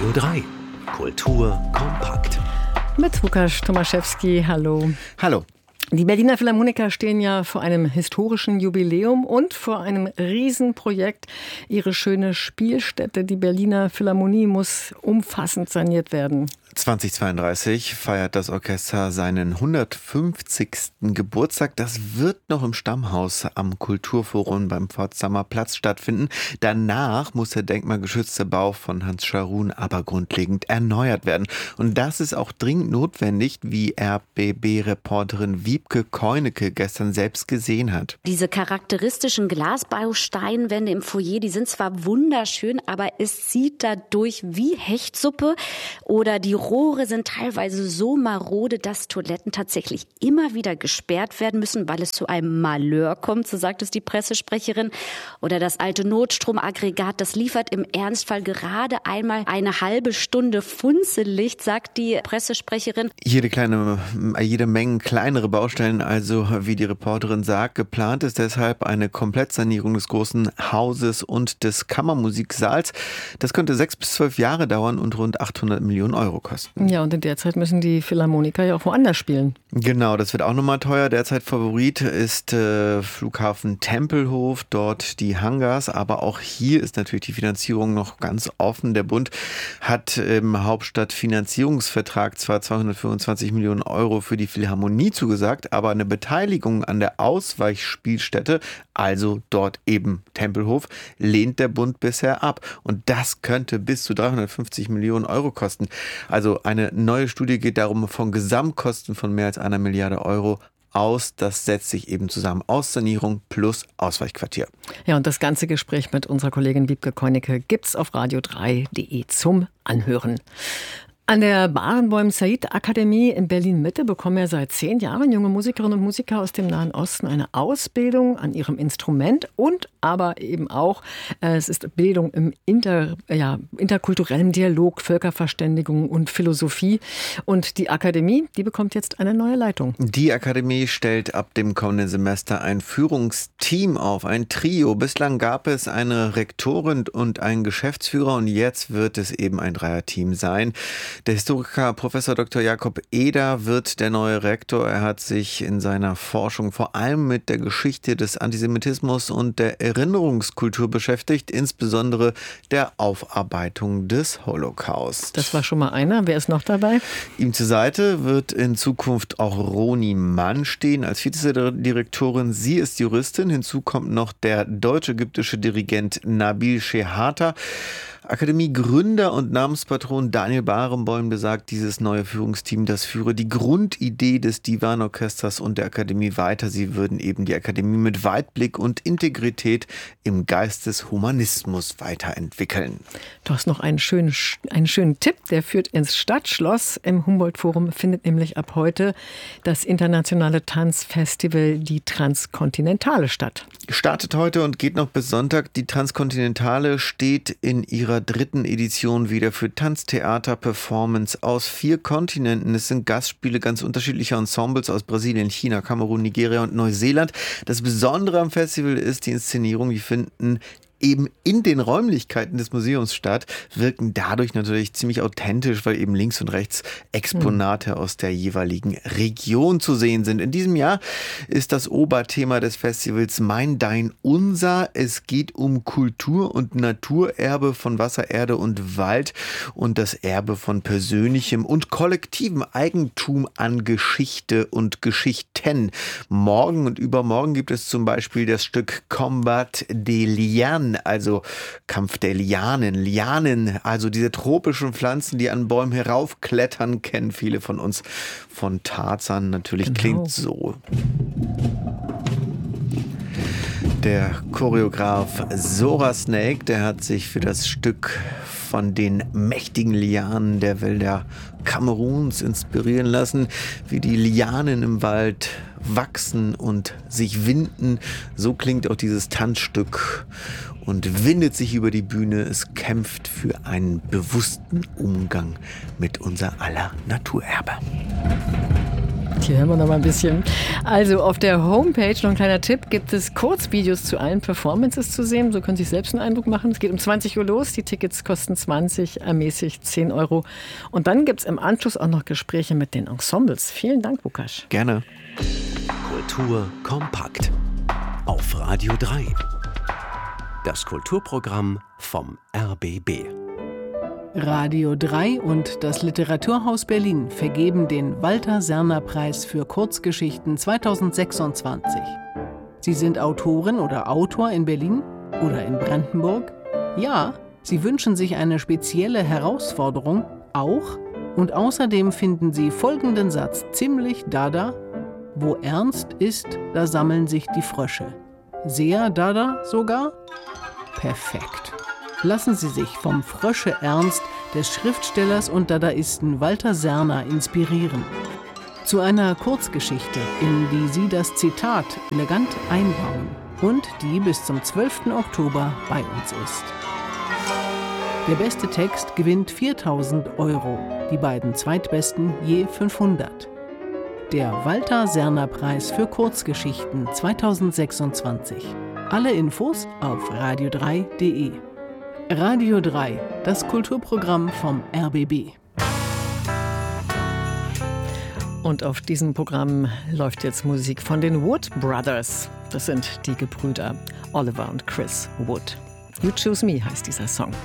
Radio 3. Kultur kompakt. Mit Łukasz Tomaszewski, hallo. Hallo. Die Berliner Philharmoniker stehen ja vor einem historischen Jubiläum und vor einem Riesenprojekt. Ihre schöne Spielstätte, die Berliner Philharmonie, muss umfassend saniert werden. 2032 feiert das Orchester seinen 150. Geburtstag. Das wird noch im Stammhaus am Kulturforum beim Potsdamer Platz stattfinden. Danach muss der denkmalgeschützte Bau von Hans Scharoun aber grundlegend erneuert werden. Und das ist auch dringend notwendig, wie RBB-Reporterin Wiebke Koineke gestern selbst gesehen hat. Diese charakteristischen Glasbausteinwände im Foyer, die sind zwar wunderschön, aber es zieht dadurch wie Hechtsuppe, oder die Rohre sind teilweise so marode, dass Toiletten tatsächlich immer wieder gesperrt werden müssen, weil es zu einem Malheur kommt, so sagt es die Pressesprecherin. Oder das alte Notstromaggregat, das liefert im Ernstfall gerade einmal eine halbe Stunde Funzellicht, sagt die Pressesprecherin. Jede Menge kleinere Baustellen, also wie die Reporterin sagt. Geplant ist deshalb eine Komplettsanierung des großen Hauses und des Kammermusiksaals. Das könnte 6 bis 12 Jahre dauern und rund 800 Millionen Euro kosten. Ja, und in der Zeit müssen die Philharmoniker ja auch woanders spielen. Genau, das wird auch nochmal teuer. Derzeit Favorit ist Flughafen Tempelhof, dort die Hangars. Aber auch hier ist natürlich die Finanzierung noch ganz offen. Der Bund hat im Hauptstadtfinanzierungsvertrag zwar 225 Millionen Euro für die Philharmonie zugesagt, aber eine Beteiligung an der Ausweichspielstätte, also dort eben Tempelhof, lehnt der Bund bisher ab. Und das könnte bis zu 350 Millionen Euro kosten. Also eine neue Studie geht darum, von Gesamtkosten von mehr als 1 Milliarde Euro aus. Das setzt sich eben zusammen aus Sanierung plus Ausweichquartier. Ja, und das ganze Gespräch mit unserer Kollegin Wiebke Koineke gibt's auf radio3.de zum Anhören. An der Barenboim-Said-Akademie in Berlin-Mitte bekommen ja seit 10 Jahren junge Musikerinnen und Musiker aus dem Nahen Osten eine Ausbildung an ihrem Instrument und aber eben auch, es ist Bildung im interkulturellen Dialog, Völkerverständigung und Philosophie. Und die Akademie, die bekommt jetzt eine neue Leitung. Die Akademie stellt ab dem kommenden Semester ein Führungsteam auf, ein Trio. Bislang gab es eine Rektorin und einen Geschäftsführer und jetzt wird es eben ein Dreierteam sein. Der Historiker Professor Dr. Jakob Eder wird der neue Rektor. Er hat sich in seiner Forschung vor allem mit der Geschichte des Antisemitismus und der Erinnerungskultur beschäftigt, insbesondere der Aufarbeitung des Holocaust. Das war schon mal einer. Wer ist noch dabei? Ihm zur Seite wird in Zukunft auch Roni Mann stehen als Vizedirektorin. Sie ist Juristin. Hinzu kommt noch der deutsch-ägyptische Dirigent Nabil Shehata. Akademiegründer und Namenspatron Daniel Barenboim besagt, dieses neue Führungsteam, das führe die Grundidee des Divanorchesters und der Akademie weiter. Sie würden eben die Akademie mit Weitblick und Integrität im Geist des Humanismus weiterentwickeln. Du hast noch einen schönen Tipp, der führt ins Stadtschloss. Im Humboldt-Forum findet nämlich ab heute das internationale Tanzfestival Die Transkontinentale statt. Startet heute und geht noch bis Sonntag. Die Transkontinentale steht in ihrer 3. Edition wieder für Tanztheater, Performance aus 4 Kontinenten. Es sind Gastspiele ganz unterschiedlicher Ensembles aus Brasilien, China, Kamerun, Nigeria und Neuseeland. Das Besondere am Festival ist die Inszenierung. Die finden eben in den Räumlichkeiten des Museums statt, wirken dadurch natürlich ziemlich authentisch, weil eben links und rechts Exponate aus der jeweiligen Region zu sehen sind. In diesem Jahr ist das Oberthema des Festivals Mein, Dein, Unser. Es geht um Kultur- und Naturerbe von Wasser, Erde und Wald und das Erbe von persönlichem und kollektivem Eigentum an Geschichte und Geschichten. Morgen und übermorgen gibt es zum Beispiel das Stück Combat des Lianes, also Kampf der Lianen. Lianen, also diese tropischen Pflanzen, die an Bäumen heraufklettern, kennen viele von uns von Tarzan. Natürlich genau. Klingt so. Der Choreograf Zora Snake, der hat sich für das Stück von den mächtigen Lianen der Wälder Kameruns inspirieren lassen, wie die Lianen im Wald wachsen und sich winden. So klingt auch dieses Tanzstück und windet sich über die Bühne. Es kämpft für einen bewussten Umgang mit unser aller Naturerbe. Hier hören wir noch mal ein bisschen. Also auf der Homepage, noch ein kleiner Tipp, gibt es Kurzvideos zu allen Performances zu sehen. So können Sie sich selbst einen Eindruck machen. Es geht um 20 Uhr los. Die Tickets kosten 20, ermäßigt 10 Euro. Und dann gibt es im Anschluss auch noch Gespräche mit den Ensembles. Vielen Dank, Bukasch. Gerne. Kultur kompakt. Auf Radio 3. Das Kulturprogramm vom RBB. Radio 3 und das Literaturhaus Berlin vergeben den Walter-Serner-Preis für Kurzgeschichten 2026. Sie sind Autorin oder Autor in Berlin oder in Brandenburg? Ja, Sie wünschen sich eine spezielle Herausforderung? Auch? Und außerdem finden Sie folgenden Satz ziemlich dada: Wo ernst ist, da sammeln sich die Frösche. Sehr dada sogar? Perfekt. Lassen Sie sich vom Frösche-Ernst des Schriftstellers und Dadaisten Walter Serner inspirieren. Zu einer Kurzgeschichte, in die Sie das Zitat elegant einbauen und die bis zum 12. Oktober bei uns ist. Der beste Text gewinnt 4.000 Euro, die beiden zweitbesten je 500. Der Walter-Serner-Preis für Kurzgeschichten 2026. Alle Infos auf radio3.de. Radio 3, das Kulturprogramm vom RBB. Und auf diesem Programm läuft jetzt Musik von den Wood Brothers. Das sind die Gebrüder Oliver und Chris Wood. You Choose Me heißt dieser Song.